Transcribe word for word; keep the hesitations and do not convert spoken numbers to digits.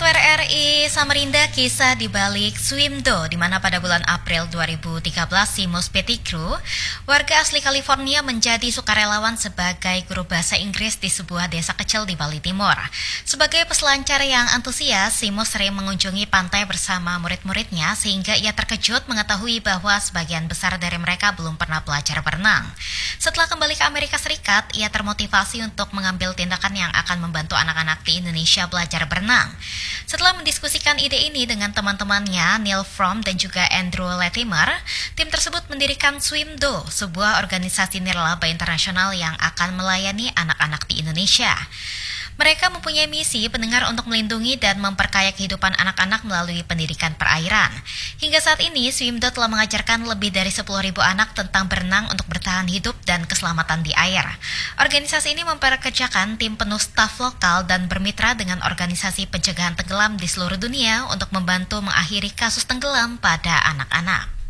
Sobat W R I Samarinda, kisah di balik Swimdo, di mana pada bulan April dua ribu tiga belas Seamus Pettigrew, warga asli California, menjadi sukarelawan sebagai guru bahasa Inggris di sebuah desa kecil di Bali Timur. Sebagai peselancar yang antusias, Seamus sering mengunjungi pantai bersama murid-muridnya sehingga ia terkejut mengetahui bahwa sebagian besar dari mereka belum pernah belajar berenang. Setelah kembali ke Amerika Serikat, ia termotivasi untuk mengambil tindakan yang akan membantu anak-anak di Indonesia belajar berenang. Setelah mendiskusikan ide ini dengan teman-temannya Neil Fromm dan juga Andrew Latimer, tim tersebut mendirikan Swimdo, sebuah organisasi nirlaba internasional yang akan melayani anak-anak di Indonesia. Mereka mempunyai misi pendengar untuk melindungi dan memperkaya kehidupan anak-anak melalui pendidikan perairan. Hingga saat ini, Swimdo telah mengajarkan lebih dari sepuluh ribu anak tentang berenang untuk bertahan hidup dan keselamatan di air. Organisasi ini memperkerjakan tim penuh staf lokal dan bermitra dengan organisasi pencegahan tenggelam di seluruh dunia untuk membantu mengakhiri kasus tenggelam pada anak-anak.